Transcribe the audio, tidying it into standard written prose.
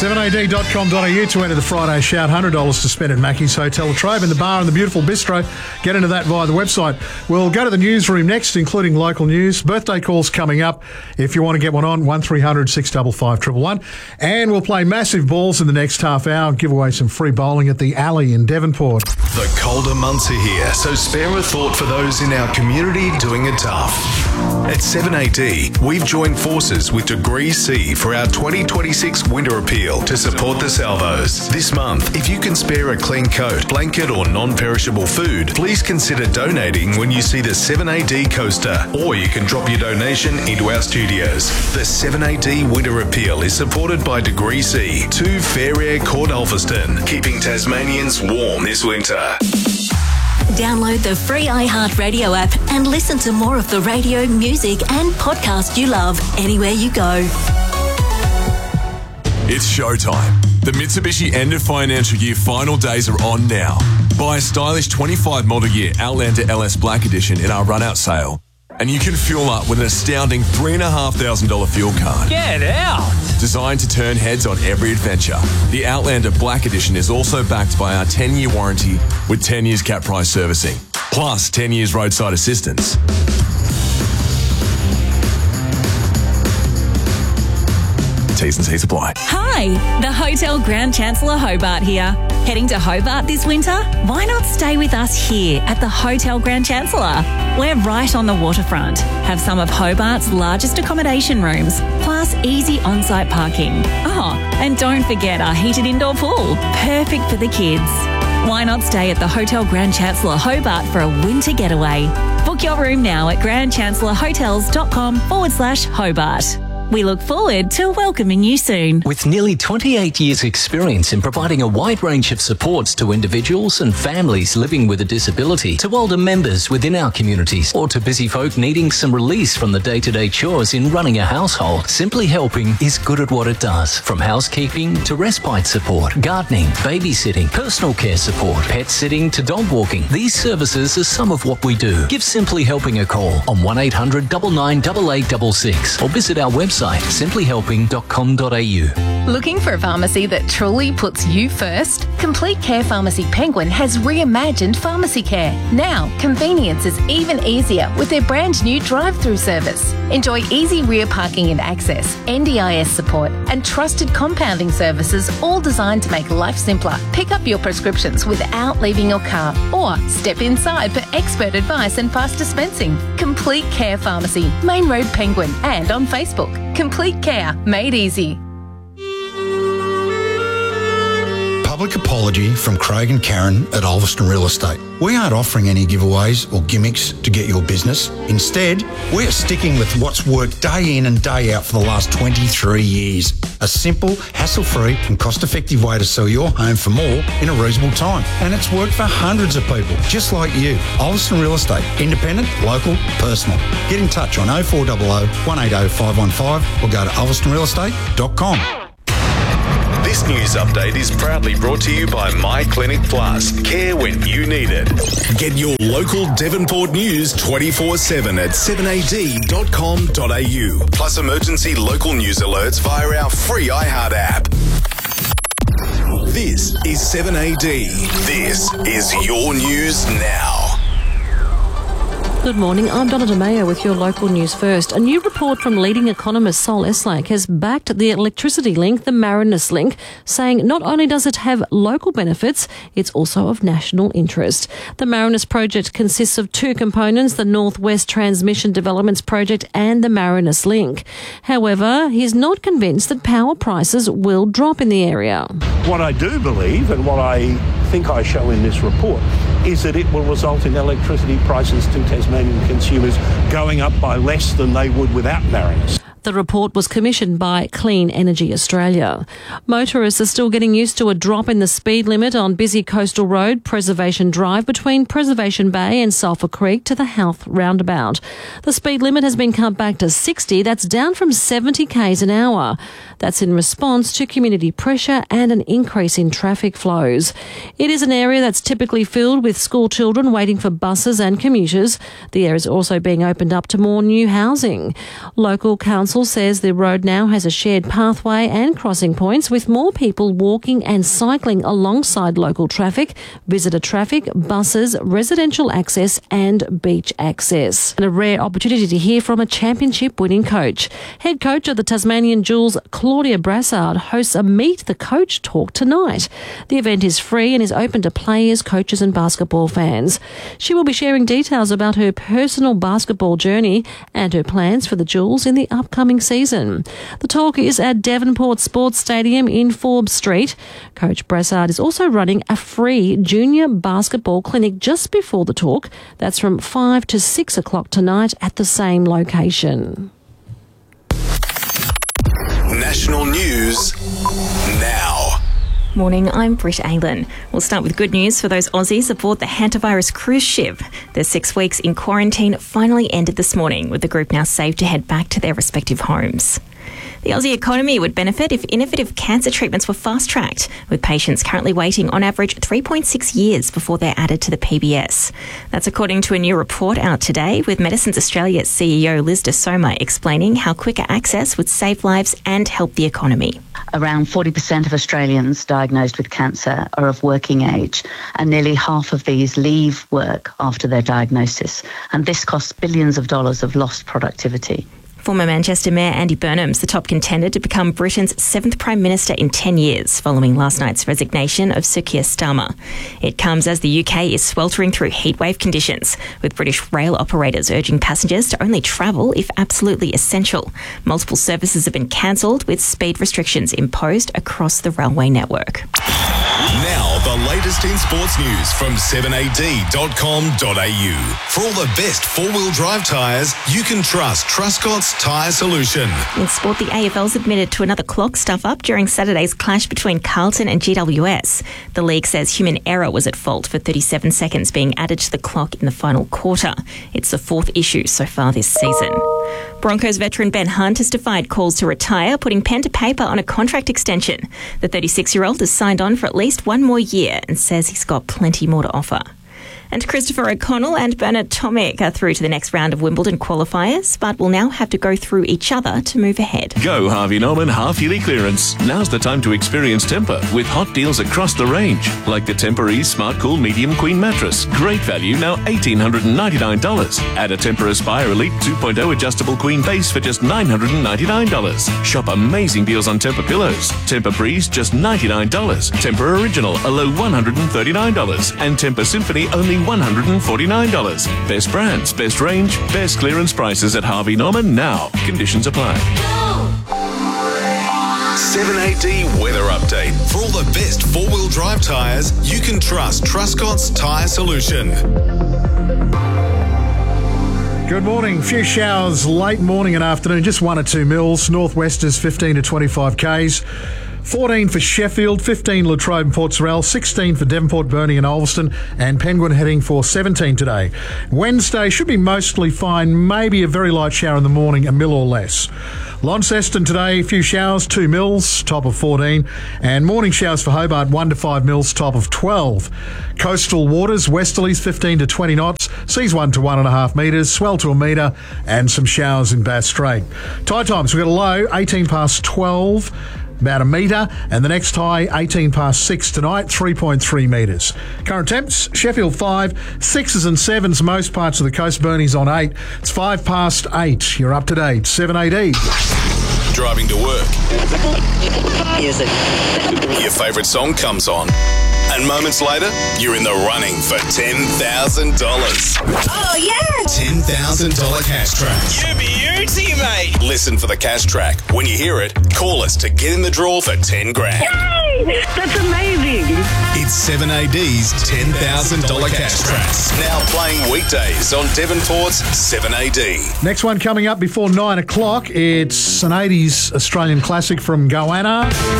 7ad.com.au to enter the Friday Shout. $100 to spend at Mackey's Hotel La Trobe in the bar and the beautiful bistro. Get into that via the website. We'll go to the newsroom next, including local news. Birthday calls coming up. If you want to get one on, 1300 655 111. And we'll play massive balls in the next half hour. Give away some free bowling at the Alley in Devonport. The colder months are here, so spare a thought for those in our community doing it tough. At 7AD, we've joined forces with Degree C for our 2026 Winter Appeal to support the salvos. This month, if you can spare a clean coat, blanket or non-perishable food, please consider donating when you see the 7AD coaster, or you can drop your donation into our studios. The 7AD Winter Appeal is supported by Degree C, 2 Fairair Court Ulverston, keeping Tasmanians warm this winter. Download the free iHeartRadio app and listen to more of the radio, music and podcast you love anywhere you go. It's showtime. The Mitsubishi end of financial year final days are on now. Buy a stylish 25 model year Outlander LS Black Edition in our run-out sale, and you can fuel up with an astounding $3,500 fuel card. Get out! Designed to turn heads on every adventure, the Outlander Black Edition is also backed by our 10-year warranty with 10 years cap price servicing, plus 10 years roadside assistance. T's and C's apply. Hi, the Hotel Grand Chancellor Hobart here. Heading to Hobart this winter? Why not stay with us here at the Hotel Grand Chancellor? We're right on the waterfront, have some of Hobart's largest accommodation rooms, plus easy on-site parking. Oh, and don't forget our heated indoor pool, perfect for the kids. Why not stay at the Hotel Grand Chancellor Hobart for a winter getaway? Book your room now at grandchancellorhotels.com/Hobart. We look forward to welcoming you soon. With nearly 28 years' experience in providing a wide range of supports to individuals and families living with a disability, to older members within our communities, or to busy folk needing some release from the day-to-day chores in running a household, Simply Helping is good at what it does. From housekeeping to respite support, gardening, babysitting, personal care support, pet sitting to dog walking. These services are some of what we do. Give Simply Helping a call on 1800 99 8866 or visit our website simplyhelping.com.au. Looking for a pharmacy that truly puts you first? Complete Care Pharmacy Penguin has reimagined pharmacy care. Now, convenience is even easier with their brand new drive-through service. Enjoy easy rear parking and access, NDIS support, and trusted compounding services, all designed to make life simpler. Pick up your prescriptions without leaving your car, or step inside for expert advice and fast dispensing. Complete Care Pharmacy, Main Road Penguin, and on Facebook. Complete Care, made easy. Public apology from Craig and Karen at Ulverston Real Estate. We aren't offering any giveaways or gimmicks to get your business. Instead, we're sticking with what's worked day in and day out for the last 23 years. A simple, hassle-free and cost-effective way to sell your home for more in a reasonable time. And it's worked for hundreds of people, just like you. Ulverston Real Estate. Independent, local, personal. Get in touch on 0400 180 515 or go to ulverstonrealestate.com. This news update is proudly brought to you by My Clinic Plus. Care when you need it. Get your local Devonport news 24/7 at 7ad.com.au. Plus emergency local news alerts via our free iHeart app. This is 7AD. This is your news now. Good morning, I'm Donna DeMayo with your local news first. A new report from leading economist Sol Eslake has backed the electricity link, the Marinus link, saying not only does it have local benefits, it's also of national interest. The Marinus project consists of two components, the North West Transmission Developments Project and the Marinus link. However, he's not convinced that power prices will drop in the area. What I do believe, and what I think I show in this report, is that it will result in electricity prices to Tasmanian consumers going up by less than they would without Marinus. The report was commissioned by Clean Energy Australia. Motorists are still getting used to a drop in the speed limit on busy coastal road Preservation Drive between Preservation Bay and Sulphur Creek to the Health roundabout. The speed limit has been cut back to 60. That's down from 70 k's an hour. That's in response to community pressure and an increase in traffic flows. It is an area that's typically filled with school children waiting for buses and commuters. The area is also being opened up to more new housing. Local council Council says the road now has a shared pathway and crossing points with more people walking and cycling alongside local traffic, visitor traffic, buses, residential access and beach access. And a rare opportunity to hear from a championship-winning coach. Head coach of the Tasmanian Jewels, Claudia Brassard, hosts a Meet the Coach talk tonight. The event is free and is open to players, coaches and basketball fans. She will be sharing details about her personal basketball journey and her plans for the Jewels in the upcoming season. The talk is at Devonport Sports Stadium in Forbes Street. Coach Brassard is also running a free junior basketball clinic just before the talk. That's from 5 to 6 o'clock tonight at the same location. National news now. Morning, I'm Britt Aylen. We'll start with good news for those Aussies aboard the Hantavirus cruise ship. Their 6 weeks in quarantine finally ended this morning, with the group now safe to head back to their respective homes. The Aussie economy would benefit if innovative cancer treatments were fast-tracked, with patients currently waiting on average 3.6 years before they're added to the PBS. That's according to a new report out today, with Medicines Australia CEO Liz De Soma explaining how quicker access would save lives and help the economy. Around 40% of Australians diagnosed with cancer are of working age, and nearly half of these leave work after their diagnosis. And this costs billions of dollars of lost productivity. Former Manchester Mayor Andy Burnham's the top contender to become Britain's 7th Prime Minister in 10 years, following last night's resignation of Sir Keir Starmer. It comes as the UK is sweltering through heatwave conditions, with British rail operators urging passengers to only travel if absolutely essential. Multiple services have been cancelled, with speed restrictions imposed across the railway network. Now, the latest in sports news from 7ad.com.au. For all the best four-wheel drive tyres, you can trust Truscott's Tyre Solution. In sport, the AFL's admitted to another clock stuff-up during Saturday's clash between Carlton and GWS. The league says human error was at fault for 37 seconds being added to the clock in the final quarter. It's the 4th issue so far this season. Broncos veteran Ben Hunt has defied calls to retire, putting pen to paper on a contract extension. The 36-year-old has signed on for at least 1 more year and says he's got plenty more to offer. And Christopher O'Connell and Bernard Tomic are through to the next round of Wimbledon qualifiers, but will now have to go through each other to move ahead. Go Harvey Norman half-yearly clearance. Now's the time to experience Tempur with hot deals across the range, like the Tempur-Ease Smart Cool Medium Queen mattress. Great value, now $1,899. Add a Tempur Aspire Elite 2.0 adjustable queen base for just $999. Shop amazing deals on Tempur pillows. Tempur Breeze, just $99. Tempur Original, a low $139. And Tempur Symphony, only $149. Best brands, best range, best clearance prices at Harvey Norman now. Conditions apply. 7AD weather update. For all the best four-wheel drive tyres, you can trust Truscott's Tyre Solution. Good morning. Few showers late morning and afternoon, just 1 or 2 mils. Northwesters 15 to 25 k's. 14 for Sheffield, 15 Latrobe and Port Sorell, 16 for Devonport, Burnie and Ulverston, and Penguin heading for 17 today. Wednesday should be mostly fine, maybe a very light shower in the morning, a mil or less. Launceston today, a few showers, 2 mils, top of 14, and morning showers for Hobart, 1 to 5 mils, top of 12. Coastal waters, westerlies 15 to 20 knots, seas 1 to 1.5 metres, swell to a metre, and some showers in Bass Strait. Tide times, we've got a low, 18 past 12, about a metre, and the next high 18 past 6 tonight, 3.3 metres. Current temps, Sheffield 5, 6s and 7s most parts of the coast. Burnie's on 8. It's 5 past 8. You're up to date. 7AD. Driving to work. Music. Your favourite song comes on. And moments later, you're in the running for $10,000. Oh, yeah! $10,000 cash track. You beauty, mate! Listen for the cash track. When you hear it, call us to get in the draw for 10 grand. Yay! That's amazing! It's 7AD's $10,000 cash track. Now playing weekdays on Devonport's 7AD. Next one coming up before 9 o'clock. It's an 80s Australian classic from Goanna.